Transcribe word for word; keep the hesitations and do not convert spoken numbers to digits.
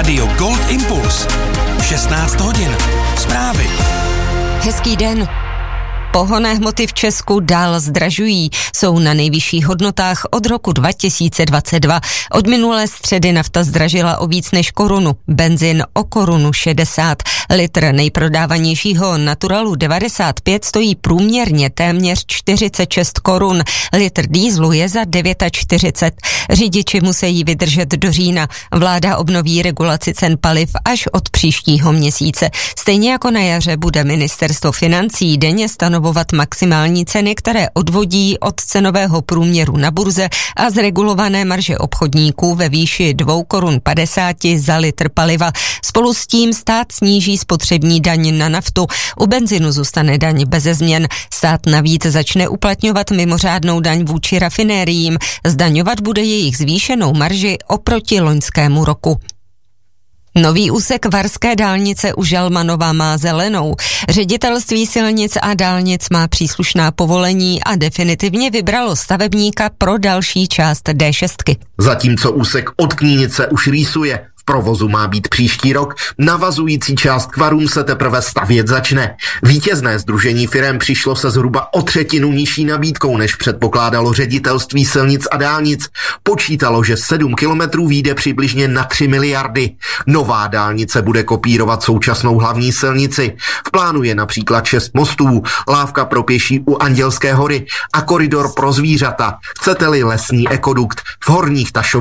Rádio Gold Impuls. šestnáct hodin. Zprávy. Hezký den. Pohonné hmoty v Česku dál zdražují. Jsou na nejvyšších hodnotách od roku dva tisíce dvacet dva. Od minulé středy nafta zdražila o víc než korunu. Benzin o korunu šedesát. Litr nejprodávanějšího Naturalu devadesát pět stojí průměrně téměř čtyřicet šest korun. Litr dýzlu je za čtyřicet devět. Řidiči musí vydržet do října. Vláda obnoví regulaci cen paliv až od příštího měsíce. Stejně jako na jaře bude ministerstvo financí denně stanovovat maximální ceny, které odvodí od cenového průměru na burze a z regulované marže obchodníků ve výši dvě koruny padesát za litr paliva. Spolu s tím stát sníží spotřební daň na naftu. U benzinu zůstane daň beze změn. Stát navíc začne uplatňovat mimořádnou daň vůči rafinériím. Zdaňovat bude jejich zvýšenou marži oproti loňskému roku. Nový úsek varské dálnice u Želmanova má zelenou. Ředitelství silnic a dálnic má příslušná povolení a definitivně vybralo stavebníka pro další část D šest. Zatímco úsek od Knínice už rýsuje. V provozu má být příští rok, navazující část k varům se teprve stavět začne. Vítězné sdružení firem přišlo se zhruba o třetinu nižší nabídkou, než předpokládalo ředitelství silnic a dálnic. Počítalo, že sedm kilometrů vyjde přibližně na tři miliardy. Nová dálnice bude kopírovat současnou hlavní silnici. V plánu je například šest mostů, lávka pro pěší u Andělské hory a koridor pro zvířata. Chcete-li lesní ekodukt v Horních Tašovicích